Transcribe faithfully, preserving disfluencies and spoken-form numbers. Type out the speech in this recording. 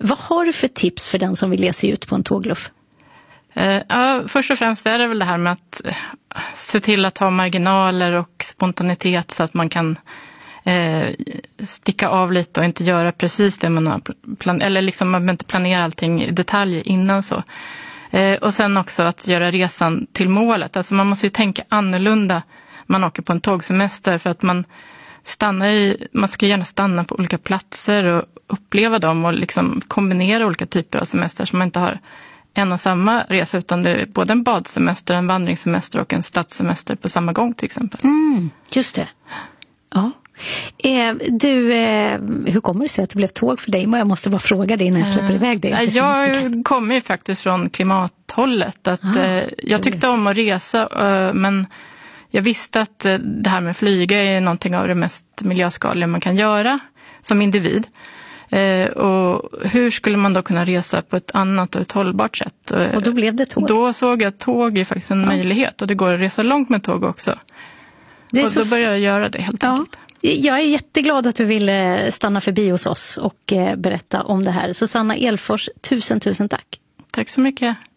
Vad har du för tips för den som vill ge sig ut på en tågluff? Uh, ja, först och främst är det väl det här med att se till att ha marginaler och spontanitet så att man kan uh, sticka av lite och inte göra precis det man har planerat. Eller liksom man behöver inte planera allting i detalj innan så. Uh, och sen också att göra resan till målet. Alltså man måste ju tänka annorlunda man åker på en tågsemester för att man stannar i, man ska gärna stanna på olika platser och uppleva dem och liksom kombinera olika typer av semester så man inte har en och samma resa utan det är både en badsemester, en vandringssemester och en stadssemester på samma gång till exempel. Mm, just det. Ja. Eh, du, eh, hur kommer det sig att det blev tåg för dig? Jag måste bara fråga dig innan jag släpper iväg dig. Eh, jag kommer ju faktiskt från klimathållet. Att, ah, eh, jag tyckte om att resa eh, men jag visste att det här med flyga är någonting av det mest miljöskadliga man kan göra som individ. Eh, och hur skulle man då kunna resa på ett annat och ett hållbart sätt? Och då blev det tåg? Då såg jag att tåg är faktiskt en ja. möjlighet och det går att resa långt med tåg också. Det och då började jag göra det helt ja. enkelt. Jag är jätteglad att du ville stanna förbi hos oss och berätta om det här. Susanna Elfors, tusen tusen tack. Tack så mycket.